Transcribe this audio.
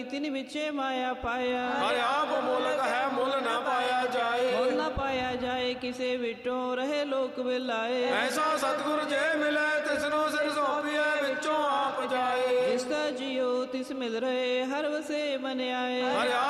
ਤਿਨ ਵਿਚੇ ਮਾਇਆ ਪਾਇਆ। ਹਰਿ ਆਪ ਮੁਲਕ ਹੈ ਮੁੱਲ ਨਾ ਪਾਇਆ ਜਾਏ। ਮੁੱਲ ਨਾ ਪਾਇਆ ਜਾਏ ਕਿਸੇ ਵਿਟੋਂ ਰਹੇ ਲੋਕ ਵਿਲਾਏ। ਐਸਾ ਸਤਿਗੁਰ ਜੇ ਮਿਲੇ ਤਿਸਨੂੰ ਸਿਰ ਸੌਂਪੀਐ ਵਿੱਚੋਂ ਆਪ ਜਾਏ। ਜਿਸ ਦਾ ਜਿਉ ਤਿਸ ਮਿਲ ਰਹੇ ਹਰ ਵਸੇ ਮਨ ਆਏ। ਹਰਿ